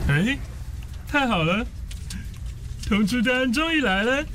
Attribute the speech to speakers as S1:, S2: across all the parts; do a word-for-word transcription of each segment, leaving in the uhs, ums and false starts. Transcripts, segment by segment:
S1: 哎，太好了，通知单终于来了。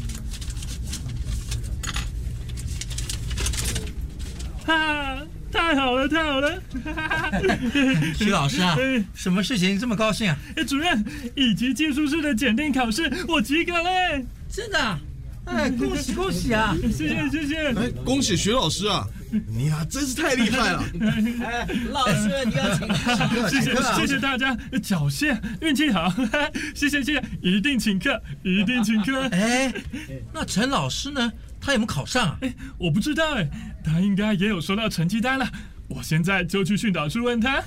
S1: 哈！太好了，太好了！
S2: 徐老师啊，什么事情这么高兴啊？
S1: 主任，乙级技术室的检定考试我及格嘞！
S2: 真的、啊？哎，恭喜恭喜啊！
S1: 谢谢谢谢！
S3: 哎，恭喜徐老师啊！你啊，真是太厉害了！
S2: 哎，老师你要请客，
S1: 谢谢谢谢大家，侥幸运气好，谢谢谢谢，一定请客，一定请客！
S2: 哎，那陈老师呢？他有没有考上啊？
S1: 哎，我不知道哎，他应该也有收到成绩单了。我现在就去训导处问他。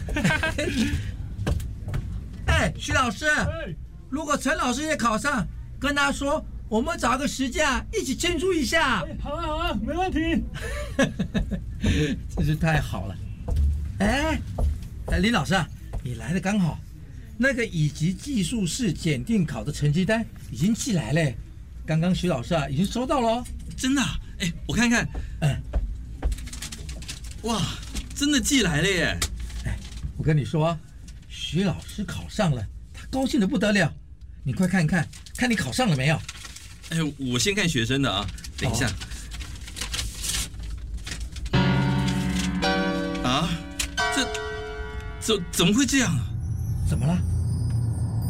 S2: 哎，徐老师，如果陈老师也考上，跟他说，我们找个时间一起庆祝一下。
S1: 好啊好啊，没问题。
S2: 真是太好了。哎，哎，林老师啊，你来的刚好，那个乙级技术室检定考的成绩单已经寄来了，刚刚徐老师啊已经收到了。
S4: 真的、啊？哎，我看看。
S2: 嗯，
S4: 哇，真的寄来了耶！
S2: 哎，我跟你说，徐老师考上了，他高兴得不得了。你快看看，看你考上了没有？
S4: 哎，我先看学生的啊，等一下。
S2: 哦、
S4: 啊，这怎怎么会这样啊？
S2: 怎么了？